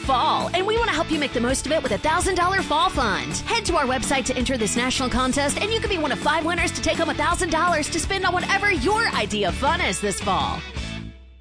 fall, and we want to help you make the most of it with $1,000 fall fund. Head to our website to enter this national contest, and you could be one of 5 winners to take home $1,000 to spend on whatever your idea of fun is this fall.